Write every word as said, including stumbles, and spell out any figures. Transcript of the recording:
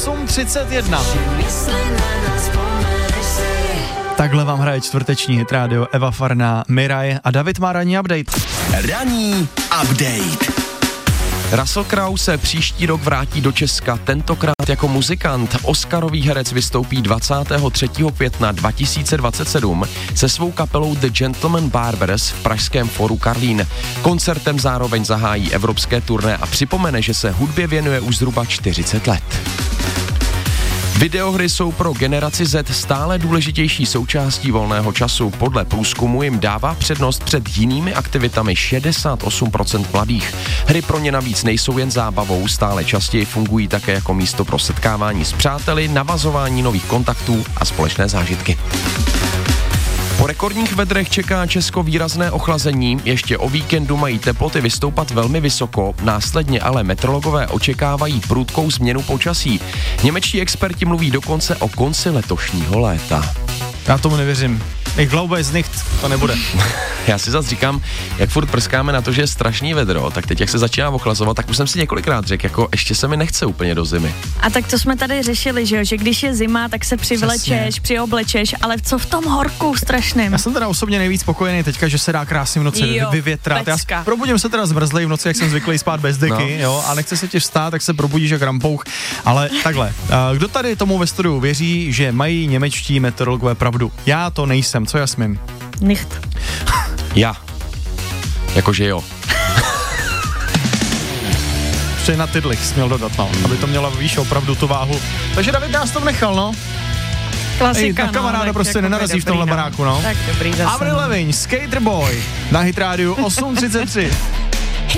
osm třicet jedna. Takhle vám hraje čtvrteční hit rádio Eva Farná, Miraj a David má ranní update. Ranní update. Russell Crowe se příští rok vrátí do Česka, tentokrát jako muzikant. Oscarový herec vystoupí dvacátého třetího května dva tisíce dvacet sedm se svou kapelou The Gentleman Barbers v pražském Fóru Karlín. Koncertem zároveň zahájí evropské turné a připomene, že se hudbě věnuje už zhruba čtyřicet let. Videohry jsou pro generaci Z stále důležitější součástí volného času. Podle průzkumu jim dává přednost před jinými aktivitami šedesát osm procent mladých. Hry pro ně navíc nejsou jen zábavou, stále častěji fungují také jako místo pro setkávání s přáteli, navazování nových kontaktů a společné zážitky. Po rekordních vedrech čeká Česko výrazné ochlazení, ještě o víkendu mají teploty vystoupat velmi vysoko, následně ale meteorologové očekávají prudkou změnu počasí. Němečtí experti mluví dokonce o konci letošního léta. Já tomu nevěřím. Ich glaube es nicht, to nebude. Já si zase říkám, jak furt prskáme na to, že je strašný vedro, tak teď jak se začíná ochlazovat, tak už jsem si několikrát řekl, jako ještě se mi nechce úplně do zimy. A tak to jsme tady řešili, že jo, že když je zima, tak se přivlečeš, Přesně. přioblečeš, ale co v tom horku strašným? Já jsem teda osobně nejvíc spokojený teďka, že se dá krásně v noci jo, vyvětrat. pecka. Já probudím se teda zmrzlej v noci, jak jsem zvyklý spát bez deky, no. jo, a nechce se ti vstát, tak se probudíš jak rampouch. Ale takhle, kdo tady tomu ve studiu věří, že mají němečtí meteorologové pravdu? Já to nejsem, co Jasmin? Nicht. Já. Jakože jo. Ještě na tydlich směl dodat, no, aby to mělo, víš, opravdu tu váhu. Takže David nás to nechal, no. Klasika, Ej, na kamaráda no, prostě nenarazí dobrý, v tomhle no. baráku, no. Tak dobrý zase. Avril Lavigne, Skater Boy, na Hit rádiu osm třicet tři.